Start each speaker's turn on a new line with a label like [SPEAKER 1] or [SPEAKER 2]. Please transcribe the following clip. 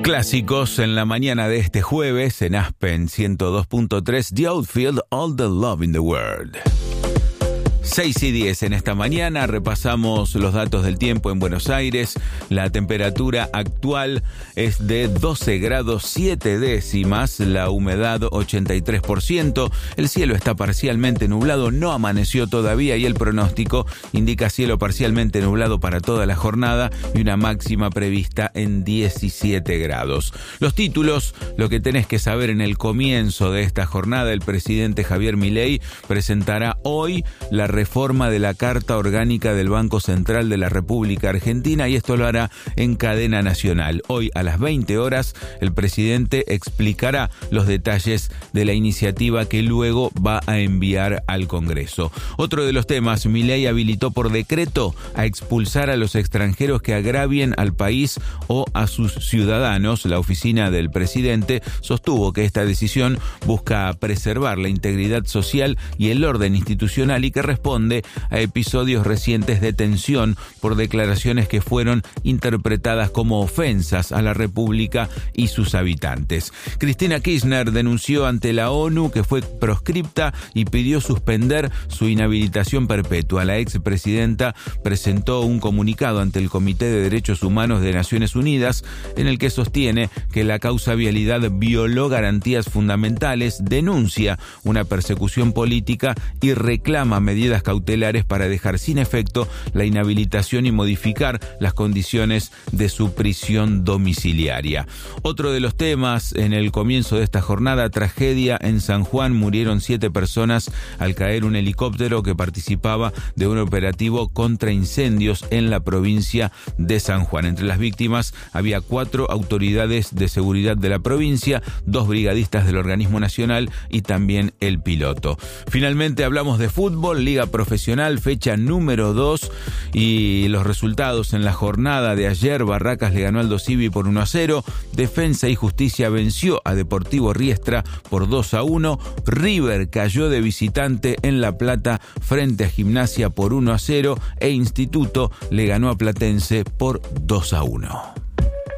[SPEAKER 1] Clásicos en la mañana de este jueves en Aspen 102.3, The Outfield, All the Love in the World. 6:10 en esta mañana, repasamos los datos del tiempo en Buenos Aires. La temperatura actual es de 12 grados 7 décimas, la humedad 83%, el cielo está parcialmente nublado, no amaneció todavía y el pronóstico indica cielo parcialmente nublado para toda la jornada y una máxima prevista en 17 grados. Los títulos, lo que tenés que saber en el comienzo de esta jornada: el presidente Javier Milei presentará hoy la reforma de la Carta Orgánica del Banco Central de la República Argentina y esto lo hará en cadena nacional. Hoy a las 20 horas el presidente explicará los detalles de la iniciativa que luego va a enviar al Congreso. Otro de los temas: Milei habilitó por decreto a expulsar a los extranjeros que agravien al país o a sus ciudadanos. La oficina del presidente sostuvo que esta decisión busca preservar la integridad social y el orden institucional y que responde a episodios recientes de tensión por declaraciones que fueron interpretadas como ofensas a la República y sus habitantes. Cristina Kirchner denunció ante la ONU que fue proscripta y pidió suspender su inhabilitación perpetua. La expresidenta presentó un comunicado ante el Comité de Derechos Humanos de Naciones Unidas en el que sostiene que la causa vialidad violó garantías fundamentales, denuncia una persecución política y reclama medidas cautelares para dejar sin efecto la inhabilitación y modificar las condiciones de su prisión domiciliaria. Otro de los temas en el comienzo de esta jornada: tragedia en San Juan, murieron 7 personas al caer un helicóptero que participaba de un operativo contra incendios en la provincia de San Juan. Entre las víctimas había 4 autoridades de seguridad de la provincia, 2 brigadistas del organismo nacional y también el piloto. Finalmente hablamos de fútbol, Liga Profesional, fecha número 2 y los resultados en la jornada de ayer: Barracas le ganó al Aldo Civi por 1-0, Defensa y Justicia venció a Deportivo Riestra por 2-1, River cayó de visitante en La Plata frente a Gimnasia por 1-0 e Instituto le ganó a Platense por 2-1.